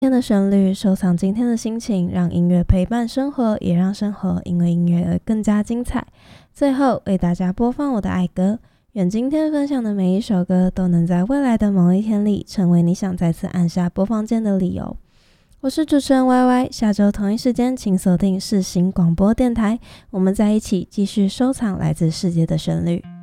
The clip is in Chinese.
今天的旋律，收藏今天的心情，让音乐陪伴生活，也让生活因为音乐而更加精彩。最后为大家播放我的爱歌，愿今天分享的每一首歌都能在未来的某一天里，成为你想再次按下播放键的理由。我是主持人 YY， 下周同一时间请锁定世新广播电台，我们在一起继续收藏来自世界的旋律。